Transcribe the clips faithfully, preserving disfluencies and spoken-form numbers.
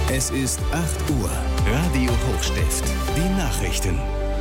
Es ist acht Uhr. Radio Hochstift. Die Nachrichten.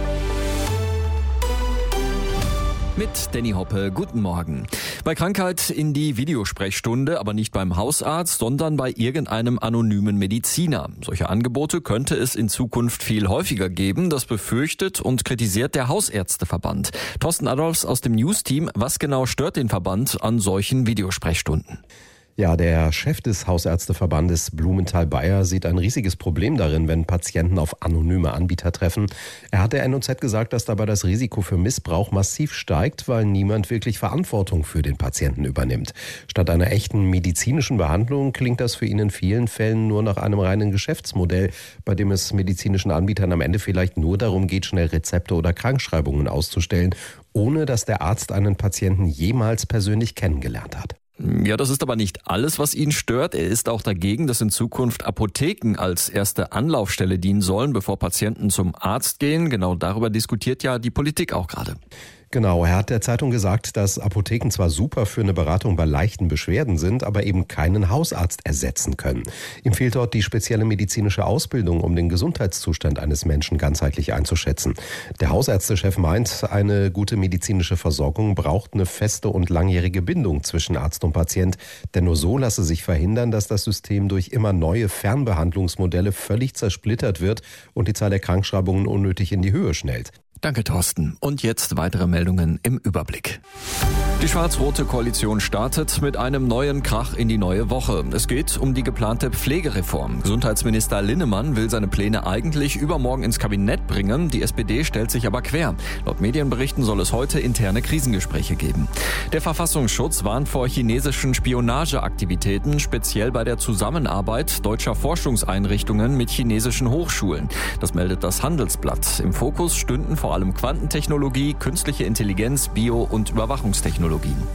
Mit Danny Hoppe, guten Morgen. Bei Krankheit in die Videosprechstunde, aber nicht beim Hausarzt, sondern bei irgendeinem anonymen Mediziner. Solche Angebote könnte es in Zukunft viel häufiger geben. Das befürchtet und kritisiert der Hausärzteverband. Thorsten Adolfs aus dem News-Team. Was genau stört den Verband an solchen Videosprechstunden? Ja, der Chef des Hausärzteverbandes Blumenthal-Bayer sieht ein riesiges Problem darin, wenn Patienten auf anonyme Anbieter treffen. Er hat der N O Z gesagt, dass dabei das Risiko für Missbrauch massiv steigt, weil niemand wirklich Verantwortung für den Patienten übernimmt. Statt einer echten medizinischen Behandlung klingt das für ihn in vielen Fällen nur nach einem reinen Geschäftsmodell, bei dem es medizinischen Anbietern am Ende vielleicht nur darum geht, schnell Rezepte oder Krankschreibungen auszustellen, ohne dass der Arzt einen Patienten jemals persönlich kennengelernt hat. Ja, das ist aber nicht alles, was ihn stört. Er ist auch dagegen, dass in Zukunft Apotheken als erste Anlaufstelle dienen sollen, bevor Patienten zum Arzt gehen. Genau darüber diskutiert ja die Politik auch gerade. Genau, er hat der Zeitung gesagt, dass Apotheken zwar super für eine Beratung bei leichten Beschwerden sind, aber eben keinen Hausarzt ersetzen können. Ihm fehlt dort die spezielle medizinische Ausbildung, um den Gesundheitszustand eines Menschen ganzheitlich einzuschätzen. Der Hausärztechef meint, eine gute medizinische Versorgung braucht eine feste und langjährige Bindung zwischen Arzt und Patient. Denn nur so lasse sich verhindern, dass das System durch immer neue Fernbehandlungsmodelle völlig zersplittert wird und die Zahl der Krankschreibungen unnötig in die Höhe schnellt. Danke, Thorsten. Und jetzt weitere Meldungen im Überblick. Die schwarz-rote Koalition startet mit einem neuen Krach in die neue Woche. Es geht um die geplante Pflegereform. Gesundheitsminister Linnemann will seine Pläne eigentlich übermorgen ins Kabinett bringen. Die S P D stellt sich aber quer. Laut Medienberichten soll es heute interne Krisengespräche geben. Der Verfassungsschutz warnt vor chinesischen Spionageaktivitäten, speziell bei der Zusammenarbeit deutscher Forschungseinrichtungen mit chinesischen Hochschulen. Das meldet das Handelsblatt. Im Fokus stünden vor allem Quantentechnologie, künstliche Intelligenz, Bio- und Überwachungstechnologien.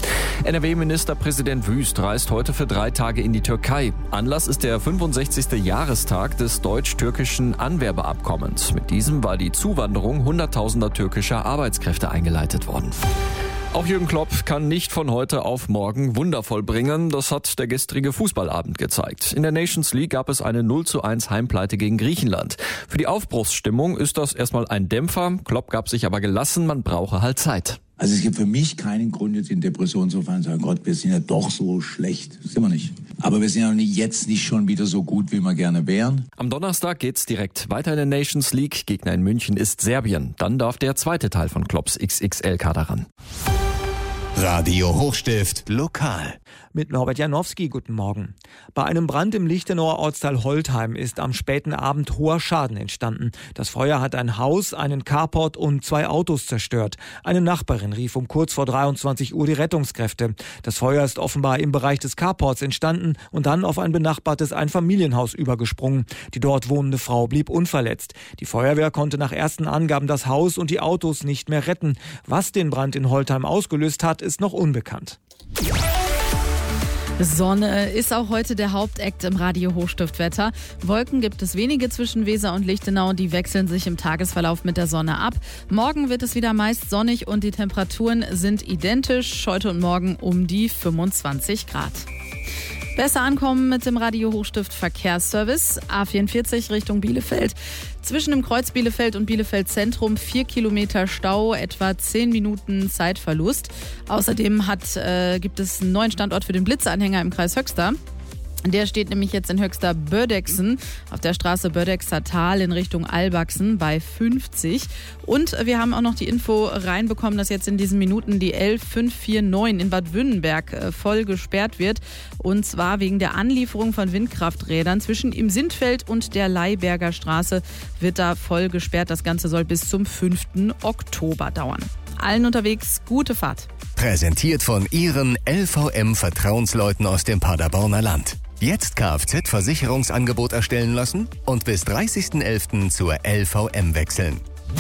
N R W-Ministerpräsident Wüst reist heute für drei Tage in die Türkei. Anlass ist der fünfundsechzigste Jahrestag des deutsch-türkischen Anwerbeabkommens. Mit diesem war die Zuwanderung hunderttausender türkischer Arbeitskräfte eingeleitet worden. Auch Jürgen Klopp kann nicht von heute auf morgen Wunder vollbringen. Das hat der gestrige Fußballabend gezeigt. In der Nations League gab es eine null zu eins Heimpleite gegen Griechenland. Für die Aufbruchsstimmung ist das erstmal ein Dämpfer. Klopp gab sich aber gelassen, man brauche halt Zeit. Also es gibt für mich keinen Grund, jetzt in Depression zu fallen und zu sagen, Gott, wir sind ja doch so schlecht. Das sind wir nicht. Aber wir sind ja jetzt nicht schon wieder so gut, wie wir gerne wären. Am Donnerstag geht's direkt weiter in der Nations League. Gegner in München ist Serbien. Dann darf der zweite Teil von Klopps X X L-Kader ran. Radio Hochstift lokal. Mit Norbert Janowski, guten Morgen. Bei einem Brand im Lichtenauer Ortsteil Holtheim ist am späten Abend hoher Schaden entstanden. Das Feuer hat ein Haus, einen Carport und zwei Autos zerstört. Eine Nachbarin rief um kurz vor dreiundzwanzig Uhr die Rettungskräfte. Das Feuer ist offenbar im Bereich des Carports entstanden und dann auf ein benachbartes Einfamilienhaus übergesprungen. Die dort wohnende Frau blieb unverletzt. Die Feuerwehr konnte nach ersten Angaben das Haus und die Autos nicht mehr retten. Was den Brand in Holtheim ausgelöst hat, ist noch unbekannt. Sonne ist auch heute der Hauptakt im Radio Hochstiftwetter. Wolken gibt es wenige zwischen Weser und Lichtenau, die wechseln sich im Tagesverlauf mit der Sonne ab. Morgen wird es wieder meist sonnig und die Temperaturen sind identisch. Heute und morgen um die fünfundzwanzig Grad. Besser ankommen mit dem Radio Hochstift Verkehrsservice. A vierundvierzig Richtung Bielefeld. Zwischen dem Kreuz Bielefeld und Bielefeld Zentrum vier Kilometer Stau, etwa zehn Minuten Zeitverlust. Außerdem hat, äh, gibt es einen neuen Standort für den Blitzanhänger im Kreis Höxter. Der steht nämlich jetzt in Höxter Bördexen auf der Straße Bördexer Tal in Richtung Albachsen bei fünfzig. Und wir haben auch noch die Info reinbekommen, dass jetzt in diesen Minuten die L fünf vier neun in Bad Wünnenberg voll gesperrt wird. Und zwar wegen der Anlieferung von Windkrafträdern. Zwischen im Sindfeld und der Leiberger Straße wird da voll gesperrt. Das Ganze soll bis zum fünften Oktober dauern. Allen unterwegs gute Fahrt. Präsentiert von Ihren L V M-Vertrauensleuten aus dem Paderborner Land. Jetzt Kfz-Versicherungsangebot erstellen lassen und bis dreißigsten elften zur L V M wechseln.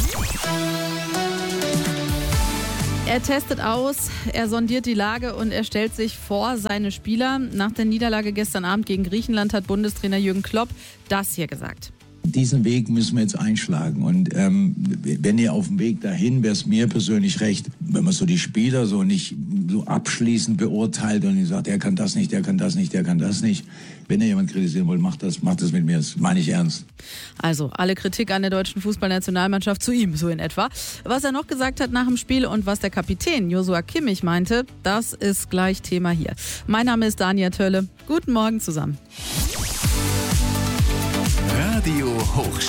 Er testet aus, er sondiert die Lage und er stellt sich vor seine Spieler. Nach der Niederlage gestern Abend gegen Griechenland hat Bundestrainer Jürgen Klopp das hier gesagt. diesen Weg müssen wir jetzt einschlagen. Und ähm, wenn ihr auf dem Weg dahin, wäre es mir persönlich recht, wenn man so die Spieler so nicht so abschließend beurteilt und sagt, der kann das nicht, der kann das nicht, der kann das nicht. Wenn ihr jemand kritisieren wollt, macht das, macht das mit mir. Das meine ich ernst. Also alle Kritik an der deutschen Fußballnationalmannschaft zu ihm, so in etwa. Was er noch gesagt hat nach dem Spiel und was der Kapitän Joshua Kimmich meinte, das ist gleich Thema hier. Mein Name ist Dania Tölle. Guten Morgen zusammen. Radio Hochstift.